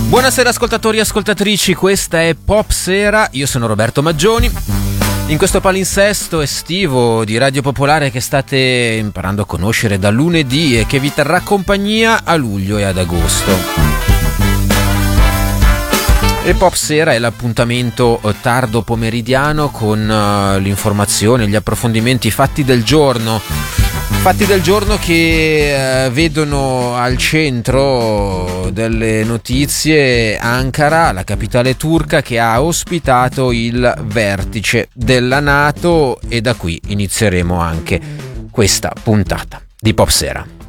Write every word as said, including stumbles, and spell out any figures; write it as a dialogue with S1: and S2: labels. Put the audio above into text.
S1: Buonasera ascoltatori e ascoltatrici, questa è Pop Sera, io sono Roberto Maggioni. In questo palinsesto estivo di Radio Popolare che state imparando a conoscere da lunedì e che vi terrà compagnia a luglio e ad agosto. E Pop Sera è l'appuntamento tardo pomeridiano con uh, l'informazione, gli approfondimenti, i fatti del giorno. Fatti del giorno che uh, vedono al centro delle notizie Ankara, la capitale turca, che ha ospitato il vertice della NATO, e da qui inizieremo anche questa puntata di Pop Sera.